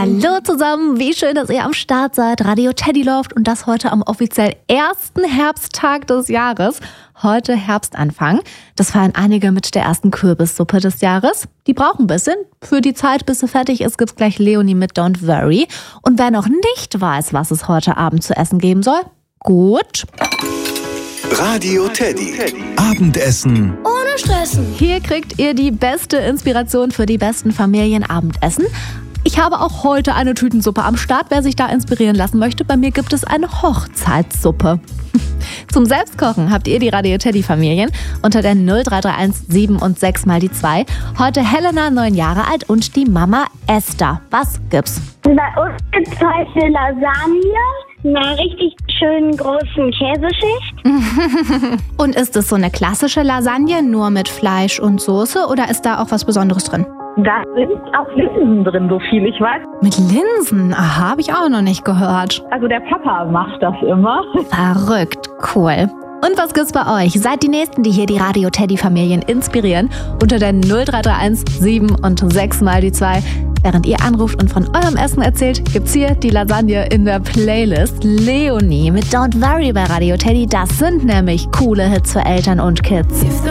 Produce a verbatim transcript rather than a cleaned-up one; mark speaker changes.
Speaker 1: Hallo zusammen, wie schön, dass ihr am Start seid. Radio Teddy Loft und das heute am offiziell ersten Herbsttag des Jahres. Heute Herbstanfang. Das feiern einige mit der ersten Kürbissuppe des Jahres. Die brauchen ein bisschen. Für die Zeit, bis sie fertig ist, gibt's gleich Leonie mit Don't Worry. Und wer noch nicht weiß, was es heute Abend zu essen geben soll, gut.
Speaker 2: Radio Teddy. Abendessen
Speaker 3: ohne Stressen.
Speaker 1: Hier kriegt ihr die beste Inspiration für die besten Familienabendessen. Ich habe auch heute eine Tütensuppe am Start, wer sich da inspirieren lassen möchte. Bei mir gibt es eine Hochzeitssuppe. Zum Selbstkochen habt ihr die Radio Teddy Familien unter der null drei drei eins sieben und sechs mal die zwei. Heute Helena, neun Jahre alt, und die Mama Esther. Was gibt's?
Speaker 3: Bei uns gibt es heute Lasagne, einer richtig schönen großen Käseschicht.
Speaker 4: Und ist es so eine klassische Lasagne, nur mit Fleisch und Soße, oder ist da auch was Besonderes drin?
Speaker 5: Da sind auch Linsen drin, so viel ich weiß.
Speaker 4: Mit Linsen? Aha, habe ich auch noch nicht gehört.
Speaker 5: Also der Papa macht das immer.
Speaker 1: Verrückt, cool. Und was gibt's bei euch? Seid die Nächsten, die hier die Radio Teddy Familien inspirieren. Unter der null drei drei eins sieben und sechs mal die zwei. Während ihr anruft und von eurem Essen erzählt, gibt's hier die Lasagne in der Playlist. Leonie mit Don't Worry bei Radio Teddy. Das sind nämlich coole Hits für Eltern und Kids.